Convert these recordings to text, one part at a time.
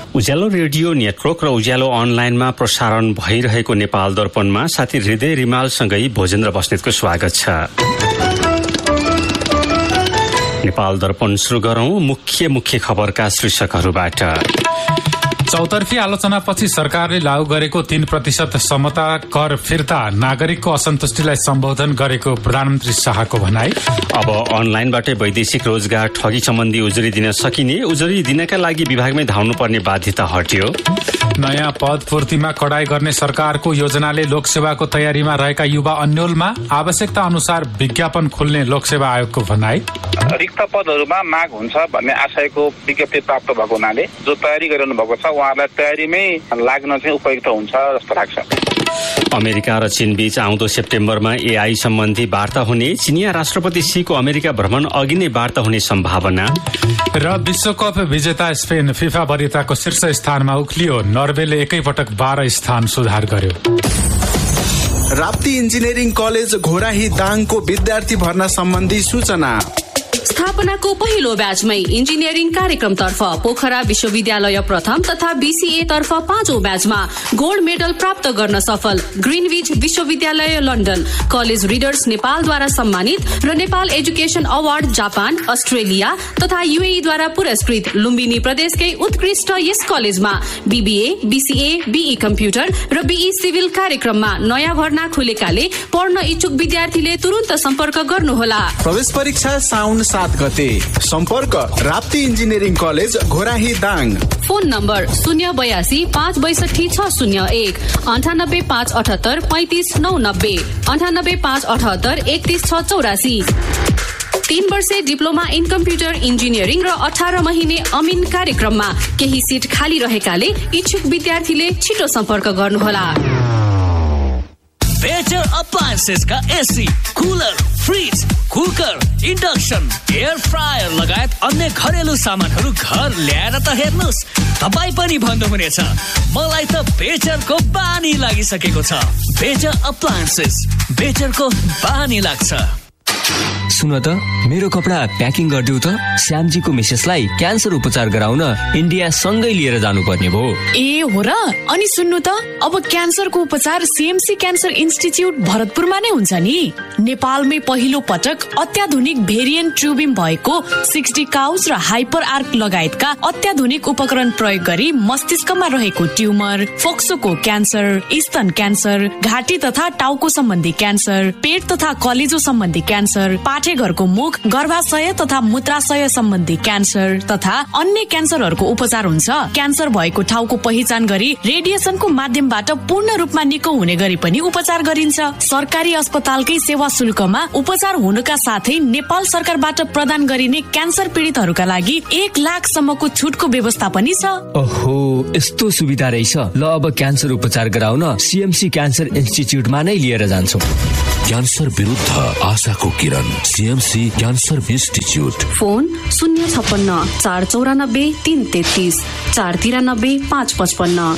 उज्यालो radio network र उज्यालो अनलाइनमा प्रसारण भइरहेको नेपाल दर्पणमा साथी हृदय रिमालसँगै भोजेन्द्र बस्नेतको स्वागत छ। नेपाल दर्पण सुरु गरौं मुख्य खबरका शीर्षकहरूबाट। चौतर्फी आलोचनापछि सरकारले लागू गरेको 3% समता कर फिर्ता नागरिकको असन्तुष्टिलाई सम्बोधन गरेको प्रधानमन्त्री शाहको भनाई। अब अनलाइनबाटै वैदेशिक रोजगार ठगी सम्बन्धी उजुरी दिन सकिने, उजुरी दिनका लागि विभागमै धाउनुपर्ने बाध्यता हट्यो। नयाँ पद पूर्तिमा कडाई गर्ने सरकारको योजनाले लोकसेवाको तयारीमा रहेका युवा अन्योलमा आवश्यकता अनुसार विज्ञापन खोल्ने लोकसेवा आयोगको भनाई। रिक्त पदहरूमा माग हुन्छ भन्ने आशयको विज्ञप्ति प्राप्त भएको हुनाले जो तयारी गरिरहनु भएको छ उहाँहरूलाई तयारीमै लाग्न चाहिँ उपयुक्त हुन्छ जस्तो लाग्छ। अमेरिका र चीन बीच आउँदो सेप्टेम्बरमा एआई सम्बन्धी वार्ता हुने, चिनिया राष्ट्रपति सीको अमेरिका भ्रमण अघि नै वार्ता हुने सम्भावना। र विश्वकप विजेता स्पेन फिफा वरियताको शीर्ष स्थानमा उक्लियो, नर्वेले एकैपटक 12 स्थान सुधार गर्यो। राप्ती इन्जिनियरिङ कलेज घोराही दाङको विद्यार्थी भर्ना सम्बन्धी सूचना। स्थापनाको पहिलो ब्याचमै इन्जिनियरिङ कार्यक्रमतर्फ पोखरा विश्वविद्यालय प्रथम तथा बीसीए तर्फ 5औं ब्याचमा गोल्ड मेडल प्राप्त गर्न सफल ग्रिनविच विश्वविद्यालय लन्डन, कलेज रिडर्स नेपालद्वारा सम्मानित र Nepal education award Japan, Australia तथा यूएई द्वारा पुरस्कृत लुम्बिनी प्रदेशकै उत्कृष्ट यस कलेजमा बीबीए, बीसीए, बीई कम्प्युटर र बीई सिभिल कार्यक्रममा नयाँ भर्ना खुलेकाले पढ्न इच्छुक विद्यार्थीले तुरुन्त सम्पर्क गर्नुहोला। प्रवेश परीक्षा साउन 7 गते। सम्पर्क Rapti engineering college Ghorahi Dang. Phone number 082 562 601 98 578 35 990 98 578 31 684। 3 वर्षे डिप्लोमा इन कम्प्युटर इन्जिनियरिङ र 18 महिने अमिन कार्यक्रममा केही सिट खाली रहेकाले इच्छुक विद्यार्थीले छिटो सम्पर्क गर्नुहोला। बेटर अप्लायन्सेस का AC, cooler, fridge, cooker, induction, air fryer लगायत अन्य घरेलु सामानहरू घर ल्याएर त हेर्नुस्, तपाईँ पनि भन्नुहुनेछ मलाई त बेटरको बानी लागिसकेको छ। बेटर अप्लायन्सेस, बेटरको बानी लाग्छ। सुन त, मेरो कपडा प्याकिङ गरिदेऊ त। श्यामजीको मिसेसलाई क्यान्सर उपचार गराउन इन्डिया सँगै लिएर जानुपर्ने भयो। ए हो र? अनि सुन्नु त, अब क्यान्सरको उपचार सीएमसी क्यान्सर इन्स्टिच्युट भरतपुरमा नै हुन्छ नि। नेपालमै पहिलो पटक अत्याधुनिक भेरिएन्ट ट्युबिम भएको 60 काउस र हाइपर आर्क लगायतका अत्याधुनिक उपकरण प्रयोग गरी मस्तिष्कमा रहेको ट्युमर, फोक्सोको क्यान्सर, स्तन क्यान्सर, घाँटी तथा टाउको सम्बन्धी क्यान्सर, पेट तथा कलेजो सम्बन्धी क्यान्सर, पाठेघरको मुख, गर्भाशय तथा मूत्राशय सम्बन्धी क्यान्सर तथा अन्य क्यान्सरहरूको उपचार हुन्छ। क्यान्सर भएको ठाउँको पहिचान गरी रेडिएसनको माध्यमबाट पूर्ण रूपमा निको हुने गरी पनि उपचार गरिन्छ। सरकारी अस्पतालकै सेवा शुल्कमा उपचार हुनुका साथै नेपाल सरकारबाट प्रदान गरिने क्यान्सर पीडितहरूका लागि 1 लाखसम्मको छुटको व्यवस्था पनि छ। ओहो, यस्तो सुविधा रहेछ। ल, अब क्यान्सर उपचार गराउन सीएमसी क्यान्सर इन्स्टिच्युटमा नै लिएर जान्छु। क्यान्सर विरुद्ध आशाको किरण, CMC cancer institute. Phone 056 494 333 493 555।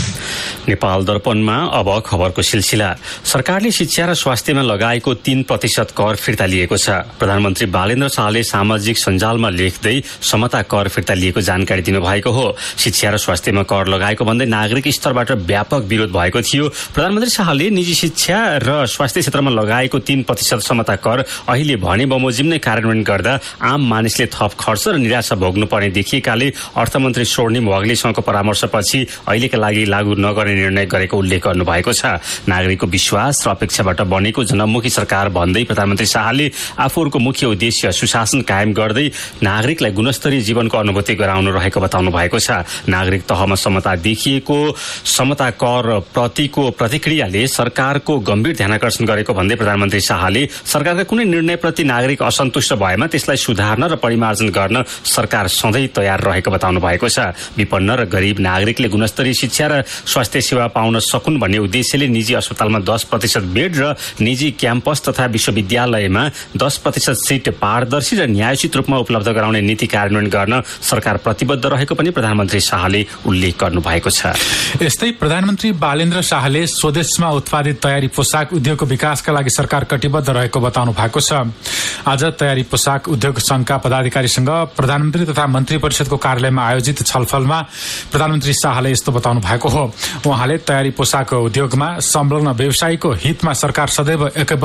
Nepal दर्पणमा अब खबरको सिलसिला। सरकारले शिक्षा र स्वास्थ्यमा लगाएको 3% कर फिर्ता लिएको छ। प्रधानमन्त्री बालेन्द्र शाहले सामाजिक सञ्जालमा लेख्दै समता कर फिर्ता लिएको जानकारी दिनुभएको हो। शिक्षा र स्वास्थ्यमा कर लगाएको भन्दै नागरिक स्तरबाट व्यापक विरोध भएको थियो। प्रधानमन्त्री शाहले निजी शिक्षा र स्वास्थ्य क्षेत्रमा लगाएको 3% समता कर अहिले भने बमोजिम नै कार्यान्वयन गर्दा आम मानिसले थप खर्च र निराशा भोग्नुपर्ने देखिएकाले अर्थमन्त्री स्वर्णिम वाग्लेसँगको परामर्शपछि अहिलेका लागि लागू नगर्ने निर्णय गरेको उल्लेख गर्नुभएको छ। नागरिकको विश्वास र अपेक्षाबाट बनेको जनमुखी सरकार भन्दै प्रधानमन्त्री शाहले आफूहरूको मुख्य उद्देश्य सुशासन कायम गर्दै नागरिकलाई गुणस्तरीय जीवनको अनुभूति गराउनु रहेको बताउनु भएको छ। नागरिक तहमा समता देखिएको समता कर प्रतिको प्रतिक्रियाले सरकारको गम्भीर ध्यानकर्षण गरेको भन्दै प्रधानमन्त्री शाहले सरकारका कुनै निर्णयप्रति नागरिक असन्तुष्ट भएमा त्यसलाई सुधार्न र परिमार्जन गर्न सरकार सधैँ तयार रहेको बताउनु भएको छ। विपन्न र गरीब नागरिकले गुणस्तरीय शिक्षा र स्वास्थ्य स्वास्थ्य सेवा पाउन सकुन् भन्ने उद्देश्यले निजी अस्पतालमा 10% बेड र निजी क्याम्पस तथा विश्वविद्यालयमा 10% सिट पारदर्शी र न्यायोचित रूपमा उपलब्ध गराउने नीति कार्यान्वयन गर्न सरकार प्रतिबद्ध रहेको पनि प्रधानमन्त्री शाहले उल्लेख गर्नु भएको छ। यस्तै प्रधानमन्त्री बालेन्द्र शाहले स्वदेशमा उत्पादित तयारी पोसाक उद्योगको विकासका लागि सरकार कटिबद्ध रहेको बताउनु भएको छ। आज तयारी पोसाक उद्योग संघका पदाधिकारीसँग प्रधानमन्त्री तथा मन्त्री परिषदको कार्यालयमा आयोजित छलफलमा प्रधानमन्त्री शाहले यस्तो बताउनु भएको हो। उहाँले तयारी पोसाक उद्योगमा संलग्न व्यवसायीको हितमा सरकार सदैव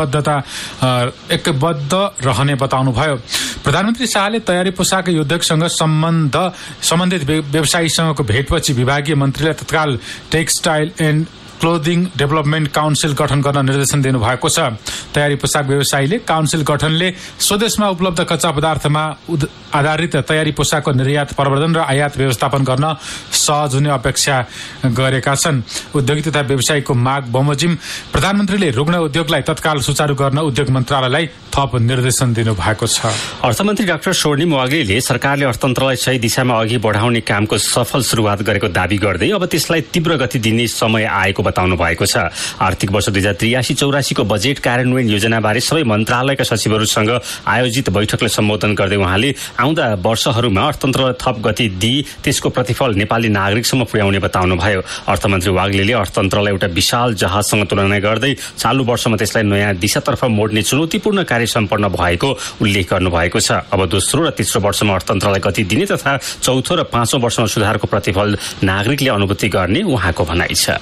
एकबद्ध रहने बताउनुभयो। प्रधानमन्त्री शाहले तयारी पोसाक उद्योगसँग सम्बन्धित व्यवसायीसँगको भेटपछि विभागीय मन्त्रीलाई तत्काल textile and clothing development council गठन गर्न निर्देशन दिनुभएको छ। तयारी पोसाक व्यवसायीले काउन्सिल गठनले स्वदेशमा उपलब्ध कच्चा पदार्थमा आधारित तयारी पोसाकको निर्यात प्रवर्धन र आयात व्यवस्थापन गर्न सहज हुने अपेक्षा गरेका छन्। उद्योगिक तथा व्यवसायीको माग बमोजिम प्रधानमन्त्रीले रुग्ण उद्योगलाई तत्काल सुचारू गर्न उद्योग मन्त्रालयलाई थप निर्देशन दिनुभएको छ। अर्थमन्त्री डाक्टर स्वर्णिम वाग्लेले सरकारले अर्थतन्त्रलाई सही दिशामा अघि बढाउने कामको सफल सुरुवात गरेको दावी गर्दै अब त्यसलाई तीव्र गति दिने समय आएको बताउनु भएको छ। आर्थिक वर्ष 2083-84 को बजेट कार्यान्वयन योजनाबारे सबै मन्त्रालयका सचिवहरूसँग आयोजित बैठकलाई सम्बोधन गर्दै उहाँले आउँदा वर्षहरूमा अर्थतन्त्रलाई थप गति दिई त्यसको प्रतिफल नेपाली नागरिकसम्म पुर्याउने बताउनुभयो। अर्थमन्त्री वाग्लेले अर्थतन्त्रलाई एउटा विशाल जहाजसँग तुलना गर्दै चालू वर्षमा त्यसलाई नयाँ दिशातर्फ मोड्ने चुनौतीपूर्ण कार्य सम्पन्न भएको उल्लेख गर्नुभएको छ। अब दोस्रो र तेस्रो वर्षमा अर्थतन्त्रलाई गति दिने तथा चौथो र पाँचौं वर्षमा सुधारको प्रतिफल नागरिकले अनुभूति गर्ने उहाँको भनाइ छ।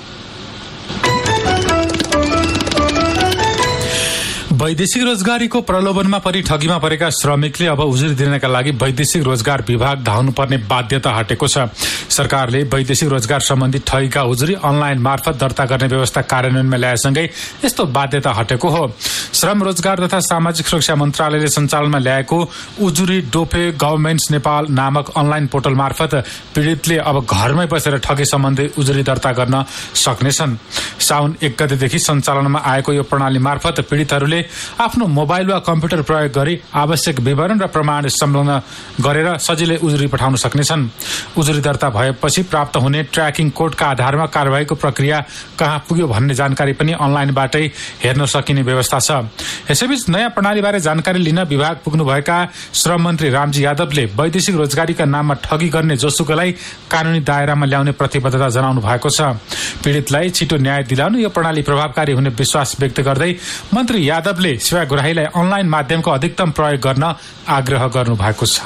वैदेशिक रोजगारीको प्रलोभनमा परि ठगीमा परेका श्रमिकले अब उजुरी दिनका लागि वैदेशिक रोजगार विभाग धाउनुपर्ने बाध्यता हटेको छ। सरकारले वैदेशिक रोजगार सम्बन्धी ठगीका उजुरी अनलाइन मार्फत दर्ता गर्ने व्यवस्था कार्यान्वयनमा ल्याएसँगै यस्तो बाध्यता हटेको हो। श्रम रोजगार तथा सामाजिक सुरक्षा मन्त्रालयले सञ्चालनमा ल्याएको उजुरी डोफे गभर्मेन्ट्स नेपाल नामक अनलाइन पोर्टल मार्फत पीड़ितले अब घरमै बसेर ठगी सम्बन्धी उजुरी दर्ता गर्न सक्नेछन्। साउन 1 गतेदेखि सञ्चालनमा आएको यो प्रणाली मार्फत पीड़ितहरूले आफ्नो मोबाइल वा कम्प्युटर प्रयोग गरी आवश्यक विवरण र प्रमाण संलग्न गरेर सजिलै उजुरी पठाउन सक्नेछन्। उजुरी दर्ता भएपछि प्राप्त हुने ट्र्याकिङ कोडका आधारमा कारबाहीको प्रक्रिया कहाँ पुग्यो भन्ने जानकारी पनि अनलाइनबाटै हेर्न सकिने व्यवस्था छ। यसैबीच नयाँ प्रणालीबारे जानकारी लिन विभाग पुग्नुभएका श्रम मन्त्री रामजी यादवले वैदेशिक रोजगारीका नाममा ठगी गर्ने जोसुकैलाई कानूनी दायरामा ल्याउने प्रतिबद्धता जनाउनु भएको छ। पीड़ितलाई छिटो न्याय दिलाउन यो प्रणाली प्रभावकारी हुने विश्वास व्यक्त गर्दै मन्त्री यादवले सेवाग्राहीलाई अनलाइन माध्यमको अधिकतम प्रयोग गर्न आग्रह गर्नु भएको छ।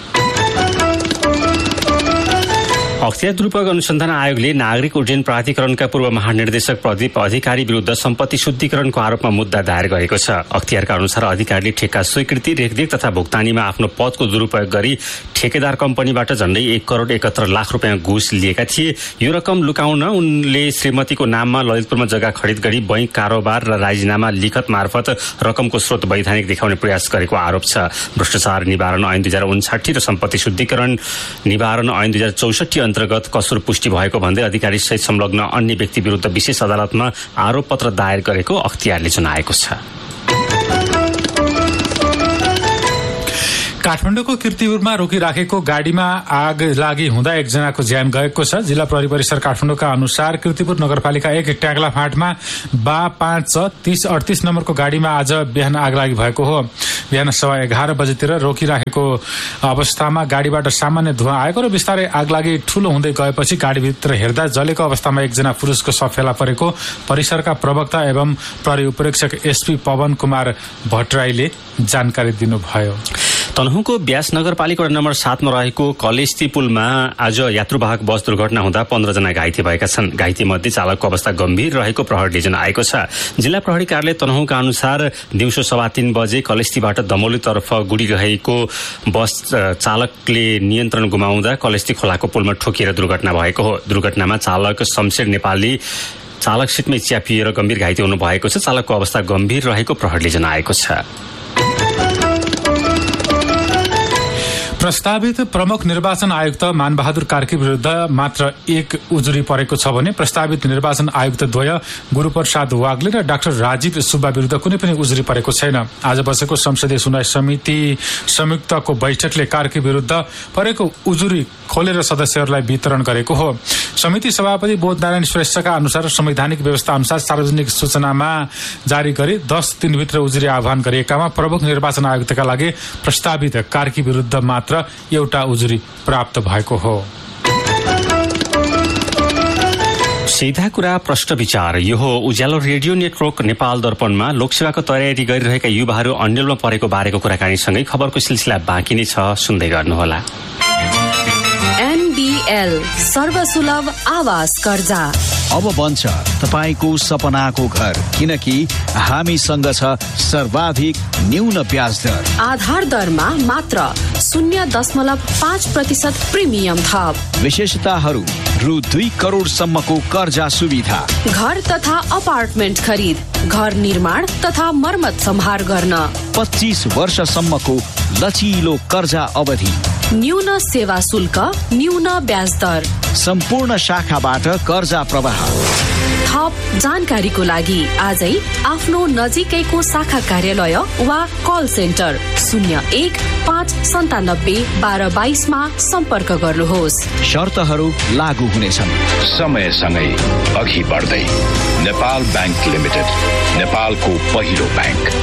अख्तियार दुरूपयोग अनुसन्धान आयोगले नागरिक उड्डयन प्राधिकरणका पूर्व महानिर्देशक प्रदीप अधिकारी विरुद्ध सम्पत्ति शुद्धिकरणको आरोपमा मुद्दा दायर गरेको छ। अख्तियारका अनुसार अधिकारीले ठेक्का स्वीकृति रेखदेख तथा भुक्तानीमा आफ्नो पदको दुरूपयोग गरी ठेकेदार कम्पनीबाट झण्डै 1,71,00,000 रुपियाँ घुस लिएका थिए। यो रकम लुकाउन उनले श्रीमतीको नाममा ललितपुरमा जग्गा खरिद गरी बैंक कारोबार र राजीनामा लिखत मार्फत रकमको स्रोत वैधानिक देखाउने प्रयास गरेको आरोप छ। भ्रष्टाचार निवारण ऐन 2059 र सम्पत्ति शुद्धिकरण निवारण ऐन 2064 अन्तर्गत कसुर पुष्टि भएको भन्दै अधिकारी सहित संलग्न अन्य व्यक्ति विरुद्ध विशेष अदालतमा आरोप पत्र दायर गरेको अख्तियारले जनाएको छ। काठमाडौँको कीर्तिपुरमा रोकिराखेको गाडीमा आग लागि हुँदा एकजनाको ज्यान गएको छ। जिल्ला प्रहरी परिसर काठमाडौँका अनुसार कीर्तिपुर नगरपालिका 1 ट्याग्ला फाँटमा बा 5-30-38 नम्बरको गाडीमा आज बिहान आग लागि भएको हो। बिहान 11:15 बजेतिर रोकिराखेको अवस्थामा गाडीबाट सामान्य धुवा आएको र बिस्तारै आग लागि ठूलो हुँदै गएपछि गाडीभित्र हेर्दा जलेको अवस्थामा एकजना पुरुषको शव फेला परेको परिसरका प्रवक्ता एवं प्रहरी उपरीक्षक एसपी पवन कुमार भट्टराईले जानकारी दिनुभयो। तनहुँको ब्यास नगरपालिका नम्बर 7 मा रहेको कलेस्ती पुलमा आज यात्रुवाहक बस दुर्घटना हुँदा 15 जना घाइते भएका छन्। घाइते मध्ये चालकको अवस्था गम्भीर रहेको प्रहरीले जनाएको छ। जिल्ला प्रहरी कार्यालय तनहुँका अनुसार दिउँसो 3:15 बजे कलेस्तीबाट दमौलीतर्फ गुडिरहेको बस चालकले नियन्त्रण गुमाउँदा कलेस्ती खोलाको पुलमा ठोकिएर दुर्घटना भएको हो। दुर्घटनामा चालक शमशेर नेपाली चालक सिटमै च्यापिएर गम्भीर घाइते हुनु भएको छ। चालकको अवस्था गम्भीर रहेको प्रहरीले जनाएको छ। प्रस्तावित प्रमुख निर्वाचन आयुक्त मानबहादुर कार्की विरुद्ध मात्र एक उजुरी परेको छ भने प्रस्तावित निर्वाचन आयुक्त द्वय गुरूप्रसाद वाग्ले र डाक्टर राजीव सुब्बा विरुद्ध कुनै पनि उजुरी परेको छैन। आज बसेको संसदीय सुनवाई समिति संयुक्तको बैठकले कार्की विरुद्ध परेको उजुरी खोलेर सदस्यहरूलाई वितरण गरेको हो। समिति सभापति बोधनारायण श्रेष्ठका अनुसार संवैधानिक व्यवस्था अनुसार सार्वजनिक सूचनामा जारी गरी 10 दिनभित्र उजुरी आह्वान गरिएकामा प्रमुख निर्वाचन आयुक्तका लागि प्रस्तावित कार्की विरुद्ध मात्र एउटा उजुरी प्राप्त भएको हो। सीधा कुरा प्रश्न विचार। यो हो उज्यालो रेडियो नेटवर्क नेपाल दर्पणमा लोकसेवाको तयारी गरिरहेका युवाहरू अन्यलमा परेको बारेको कुराकानीसँगै खबरको सिलसिला बाँकी नै छ, सुन्दै गर्नुहोला। NBL सर्वसुलभ आवास कर्जा अब बन्छ तपाईको सपनाको घर, किनकि हामीसँग छ सर्वाधिक न्यून ब्याज दर। आधार दरमा मात्र 0.5% प्रिमियम थप। विशेषताहरू रु 2 करोडसम्मको कर्जा सुविधा। घर तथा अपार्टमेन्ट खरिद, घर निर्माण तथा मर्मत सम्हार गर्न 25 वर्षसम्मको लचिलो कर्जा अवधि। न्यून सेवा शुल्क, न्यून ब्याज दर। सम्पूर्ण शाखाबाट कर्जा प्रवाह। थप जानकारीको लागि आजै आफ्नो नजिकैको शाखा कार्यालय वा कल सेन्टर 01-597-1222 मा सम्पर्क गर्नुहोस्। शर्तहरू लागू हुनेछन्। समयसँगै अघि बढ्दै नेपाल बैंक लिमिटेड, नेपालको पहिलो बैंक।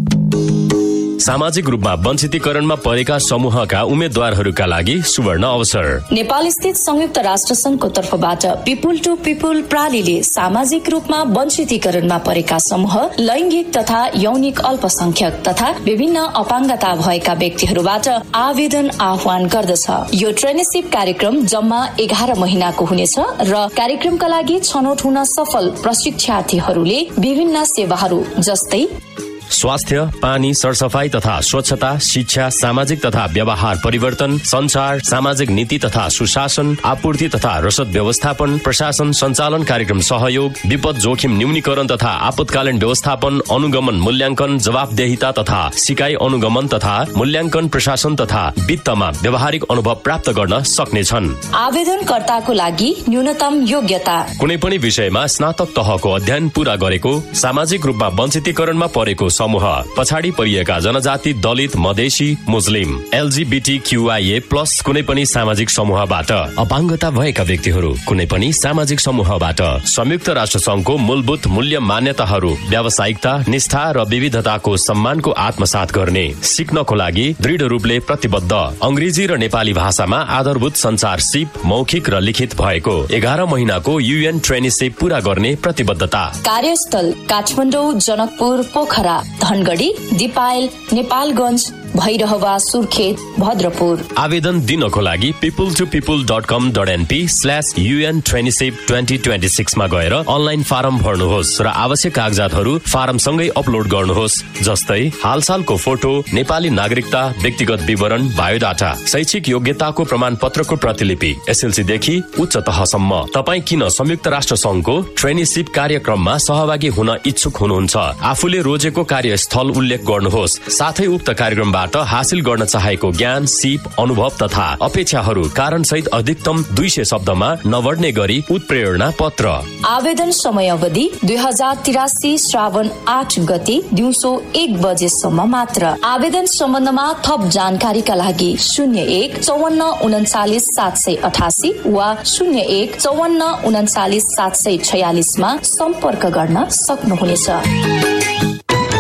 सामाजिक रूपमा वञ्चितीकरणमा परेका समूहका उम्मेद्वारहरूका लागि सुवर्ण अवसर। नेपाल स्थित संयुक्त राष्ट्र संघको तर्फबाट पिपुल टु पिपुल प्रालीले सामाजिक रूपमा वञ्चितीकरणमा परेका समूह, लैंगिक तथा यौनिक अल्पसंख्यक तथा विभिन्न अपाङ्गता भएका व्यक्तिहरूबाट आवेदन आह्वान गर्दछ। यो ट्रेनिसिप कार्यक्रम जम्मा 11 महिनाको हुनेछ र कार्यक्रमका लागि छनौट हुन सफल प्रशिक्षार्थीहरूले विभिन्न सेवाहरू जस्तै स्वास्थ्य, पानी, सरसफाई तथा स्वच्छता, शिक्षा, सामाजिक तथा व्यवहार परिवर्तन, संचार, सामाजिक नीति तथा सुशासन, आपूर्ति तथा रसद व्यवस्थापन, प्रशासन सञ्चालन, कार्यक्रम सहयोग, विपद जोखिम न्यूनीकरण तथा आपतकालीन व्यवस्थापन, अनुगमन मूल्याङ्कन, जवाफदेहिता तथा सिकाइ अनुगमन तथा मूल्याङ्कन, प्रशासन तथा वित्तमा व्यावहारिक अनुभव प्राप्त गर्न सक्नेछन्। आवेदनकर्ताको लागि न्यूनतम योग्यता कुनै पनि विषयमा स्नातक तहको अध्ययन पूरा गरेको, सामाजिक रूपमा वञ्चितीकरणमा परेको समूह, पछाडि परिएका जनजाति, दलित, मधेसी, मुस्लिम, LGBTQIA+ कुनै पनि सामाजिक समूहबाट, अपाङ्गता भएका व्यक्तिहरू कुनै पनि सामाजिक समूहबाट, संयुक्त राष्ट्र संघको मूलभूत मूल्य मान्यताहरू, व्यावसायिकता, निष्ठा र विविधताको सम्मानको आत्मसात गर्ने, सिक्नको लागि दृढ रूपले प्रतिबद्ध, अंग्रेजी र नेपाली भाषामा आधारभूत संचार सिप मौखिक र लिखित भएको 11 महिनाको UN ट्रेनिसिप पूरा गर्ने प्रतिबद्धता। कार्यस्थल काठमाडौँ, जनकपुर, पोखरा, धनगढ़ी, दिपायल, नेपालगंज, भैरहवा, सुर्खेत, भद्रपुर। आवेदन दिनको लागि people2people.com.np/UN ट्रेनिसिप 2026 मा गएर अनलाइन फारम भर्नुहोस् र आवश्यक कागजातहरू फारम सँगै अपलोड गर्नुहोस्, जस्तै हालसालको फोटो, नेपाली नागरिकता, व्यक्तिगत विवरण, बायोडाटा, शैक्षिक योग्यताको प्रमाणपत्रको प्रतिलिपि, SLC देखि उच्च तहसम्म। तपाई किन संयुक्त राष्ट्र संघको ट्रेनिसिप कार्यक्रममा सहभागी हुन इच्छुक हुनुहुन्छ? आफूले रोजेको कार्यस्थल उल्लेख गर्नुहोस्, साथै उक्त कार्यक्रमबाट हासिल गर्न चाहेको ज्ञान, सिप, अनुभव तथा अपेक्षाहरू कारण सहित अधिकतम 200 शब्दमा नबढ्ने गरी उत्प्रेरणा पत्र। आवेदन समयावधि 2083 श्रावण 8 गते दिउँसो 1 बजेसम्म मात्र। आवेदन सम्बन्धमा थप जानकारीका लागि 01-54 39 788 वा 01-54 39 746 मा सम्पर्क गर्न सक्नुहुनेछ।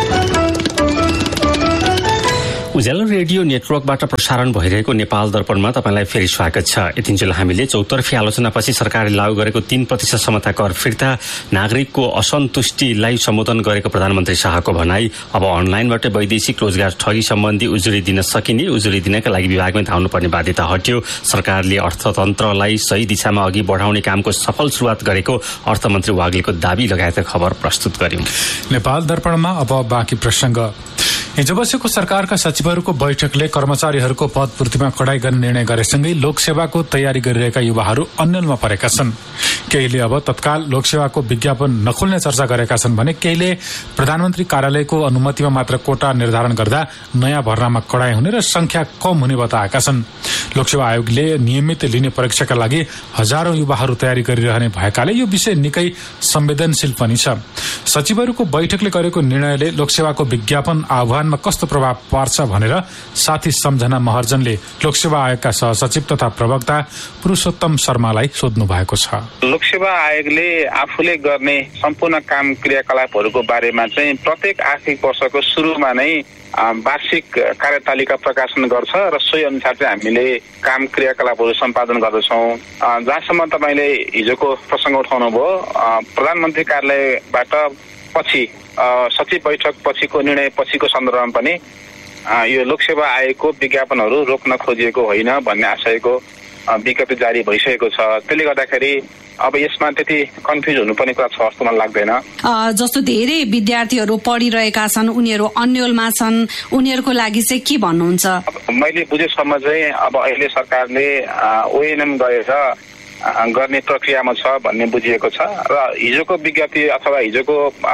उज्यालो रेडियो नेटवर्कबाट प्रसारण भइरहेको नेपाल दर्पणमा तपाईलाई फेरि स्वागत छ। यतिन्जेल हामीले चौतर्फी आलोचनापछि सरकारले लागू गरेको 3% समता कर फिर्ता, नागरिकको असन्तुष्टिलाई सम्बोधन गरेको प्रधानमन्त्री शाहको भनाई, अब अनलाइनबाट वैदेशिक रोजगार ठगी सम्बन्धी उजुरी दिन सकिने, उजुरी दिनका लागि विभागमै धाउनुपर्ने बाध्यता हट्यो, सरकारले अर्थतन्त्रलाई सही दिशामा अघि बढाउने कामको सफल सुरुवात गरेको अर्थमन्त्री वाग्लेको दावी लगायतका खबर प्रस्तुत गर्यौं। नेपाल दर्पणमा अब बाँकी प्रसंग। हिजो बसेको सरकारका सचिव सचिवहरूको बैठकले कर्मचारीहरूको पद पूर्तिमा कडाई गर्ने निर्णय गरेसँगै लोकसेवाको तयारी गरिरहेका युवाहरू अन्यलमा परेका छन्। केहीले अब तत्काल लोकसेवाको विज्ञापन नखोल्ने चर्चा गरेका छन् भने केहीले प्रधानमन्त्री कार्यालयको अनुमतिमा मात्र कोटा निर्धारण गर्दा नयाँ भर्नामा कडाई हुने र संख्या कम हुने बताएका छन्। लोकसेवा आयोगले नियमित लिने परीक्षाका लागि हजारौं युवाहरू तयारी गरिरहने भएकाले यो विषय निकै संवेदनशील पनि छ। सचिवहरूको बैठकले गरेको निर्णयले लोकसेवाको विज्ञापन आह्वानमा कस्तो प्रभाव पार्छ भनेर साथी सम्झना महर्जनले लोकसेवा आयोगका सहसचिव तथा प्रवक्ता पुरुषोत्तम शर्मालाई सोध्नु भएको छ। लोकसेवा आयोगले आफूले गर्ने सम्पूर्ण काम क्रियाकलापहरूको बारेमा चाहिँ प्रत्येक आर्थिक वर्षको सुरुमा नै वार्षिक कार्यतालिका प्रकाशन गर्छ र सोही अनुसार चाहिँ हामीले काम क्रियाकलापहरू सम्पादन गर्दछौँ। जहाँसम्म तपाईँले हिजोको प्रसङ्ग उठाउनु भयो, प्रधानमन्त्री कार्यालयबाट पछि सचिव बैठक पछिको निर्णय पछिको सन्दर्भमा पनि यो लोकसेवा आयोगको विज्ञापनहरू रोक्न खोजिएको होइन भन्ने आशयको विज्ञप्ति जारी भइसकेको छ। त्यसले गर्दाखेरि अब यसमा त्यति कन्फ्युज हुनुपर्ने कुरा छ जस्तो मलाई लाग्दैन। जस्तो धेरै विद्यार्थीहरू पढिरहेका छन्, उनीहरू अन्यलमा छन्, उनीहरूको लागि चाहिँ के भन्नुहुन्छ? मैले बुझेसम्म चाहिँ अब अहिले सरकारले ओएनएम गएर गर्ने प्रक्रियामा छ भन्ने बुझिएको छ र हिजोको विज्ञप्ति अथवा हिजोको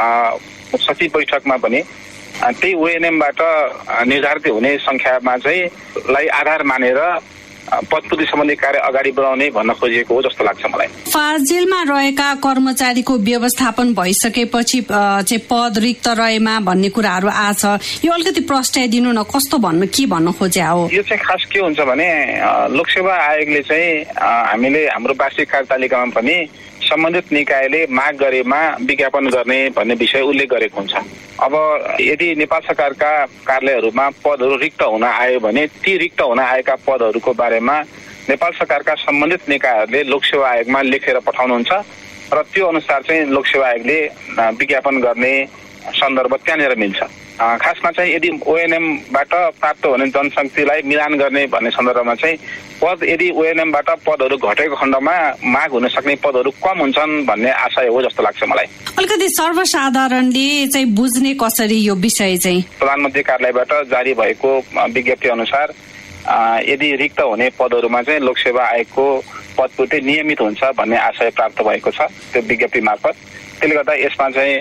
सचिव बैठकमा पनि त्यही ओएनएमबाट निर्धारित हुने संख्यामा चाहिँ लाई आधार मानेर पदपूर्ति सम्बन्धी कार्य अगाडि बढाउने भन्न खोजिएको हो जस्तो लाग्छ मलाई। फाजिलमा रहेका कर्मचारीको व्यवस्थापन भइसकेपछि चाहिँ पद रिक्त रहेमा भन्ने कुराहरू आछ। यो अलिकति प्रस्ट्याइदिनु न, कस्तो के भन्न खोज्या हो? यो चाहिँ खास के हुन्छ भने लोकसेवा आयोगले चाहिँ हामीले हाम्रो वार्षिक कार्यतालिकामा पनि सम्बन्धित निकायले माग गरेमा विज्ञापन गर्ने भन्ने विषय उल्लेख गरेको हुन्छ। अब यदि नेपाल सरकारका कार्यालयहरूमा पदहरू रिक्त हुन आयो भने ती रिक्त हुन आएका पदहरूको बारेमा नेपाल सरकारका सम्बन्धित निकायहरूले लोकसेवा आयोगमा लेखेर पठाउनुहुन्छ र त्यो अनुसार चाहिँ लोकसेवा आयोगले विज्ञापन गर्ने सन्दर्भ त्यहाँनिर मिल्छ। खासमा चाहिँ यदि ओएनएमबाट प्राप्त हुने जनशक्तिलाई मिलान गर्ने भन्ने सन्दर्भमा चाहिँ पद यदि ओएनएमबाट पदहरू घटेको खण्डमा माग हुन सक्ने पदहरू कम हुन्छन् भन्ने आशय हो जस्तो लाग्छ मलाई। अलिकति सर्वसाधारणले चाहिँ बुझ्ने कसरी यो विषय चाहिँ? प्रधानमन्त्री कार्यालयबाट जारी भएको विज्ञप्ति अनुसार यदि रिक्त हुने पदहरूमा चाहिँ लोकसेवा आयोगको पदपूर्ति नियमित हुन्छ भन्ने आशय प्राप्त भएको छ त्यो विज्ञप्ति मार्फत। त्यसले गर्दा यसमा चाहिँ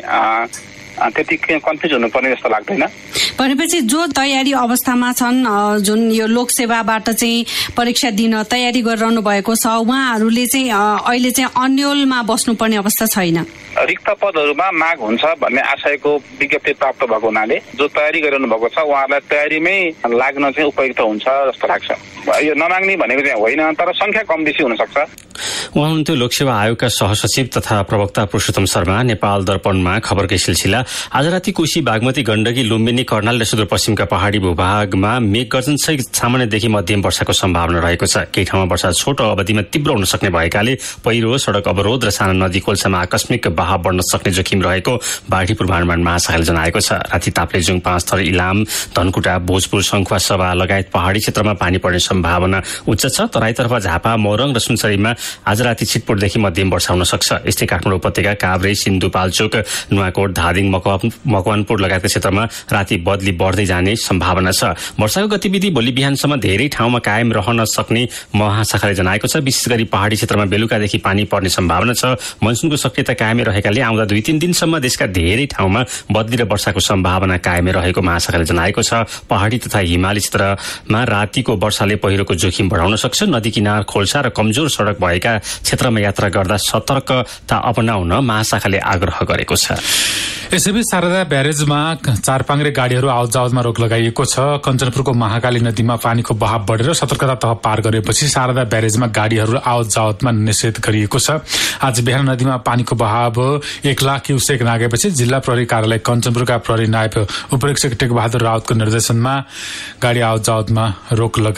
त्यति कन्फ्युज हुनुपर्ने जस्तो लाग्दैन। भनेपछि जो तयारी अवस्थामा छन्, जुन यो लोकसेवाबाट चाहिँ परीक्षा दिन तयारी गरिरहनु भएको छ, उहाँहरूले चाहिँ अहिले चाहिँ अन्यलमा बस्नुपर्ने अवस्था छैन। रिक्त पदहरूमा माग हुन्छ भन्ने आशयको विज्ञप्ति प्राप्त भएको हुनाले जो तयारी गरिरहनु भएको छ उहाँहरूलाई तयारीमै लाग्न चाहिँ उपयुक्त हुन्छ जस्तो लाग्छ। यो नमाग्ने भनेको चाहिँ होइन, तर संख्या कम बेसी हुन सक्छ। उहाँ हुनुहुन्थ्यो लोकसेवा आयोगका सहसचिव तथा प्रवक्ता पुरुषोत्तम शर्मा। नेपाल दर्पणमा खबरकै सिलसिला। आज राति कोशी, बागमती, गण्डकी, लुम्बिनी, कर्णाली र सुदूरपश्चिमका पहाड़ी भूभागमा मेघ गर्जनसहित सामान्यदेखि मध्यम वर्षाको सम्भावना रहेको छ। केही ठाउँमा वर्षा छोटो अवधिमा तीव्र हुन सक्ने भएकाले पहिरो, सड़क अवरोध र साना नदी खोल्सामा आकस्मिक बहाव बढ्न सक्ने जोखिम रहेको बाढी पूर्वानुमान महाशाखाले जनाएको छ। राति ताप्लेजुङ, पाँचथर, इलाम, धनकुटा, भोजपुर, सङ्खुवा, सभा लगायत पहाड़ी क्षेत्रमा पानी पर्ने सम्भावना उच्च छ। तराईतर्फ झापा, मोरङ र सुनसरीमा आज राति छिटपुटदेखि मध्यम वर्षा हुन सक्छ। यस्तै काठमाडौँ उपत्यका, काभ्रे, सिन्धुपाल्चोक, नुवाकोट, धादिङ, मकवानपुर लगायतका क्षेत्रमा राति बदली बढ्दै जाने सम्भावना छ। वर्षाको गतिविधि भोलि बिहानसम्म धेरै ठाउँमा कायम रहन सक्ने महाशाखाले जनाएको छ। विशेष गरी पहाड़ी क्षेत्रमा बेलुकादेखि पानी पर्ने सम्भावना छ। मनसुनको सक्रियता कायमै रहेकाले आउँदा 2-3 दिनसम्म देशका धेरै ठाउँमा बदली र वर्षाको सम्भावना कायमै रहेको महाशाखाले जनाएको छ। पहाड़ी तथा हिमाली क्षेत्रमा रातिको वर्षाले पहिरोको जोखिम बढाउन सक्छ। नदी किनार, खोल्सा र कमजोर सड़क भएका क्षेत्रमा यात्रा गर्दा सतर्कता अपनाउन महाशाखाले आग्रह गरेको छ। यसैबीच शारदा ब्यारेजमा चारपाङ्ग्रे गाड़ीहरू आवत जावतमा रोक लगाइएको छ। कञ्चनपुरको महाकाली नदीमा पानीको बहाव बढेर सतर्कता तह पार गरेपछि शारदा ब्यारेजमा गाड़ीहरू आवत जावतमा निषेध गरिएको छ। आज बिहान नदीमा पानीको बहाव 1 लाख क्युसेक नागेपछि जिल्ला प्रहरी कार्यालय कञ्चनपुरका प्रहरी नायब उपरीक्षक टेकबहादुर राउतको निर्देशनमा गाड़ी आवत जावतमा रोक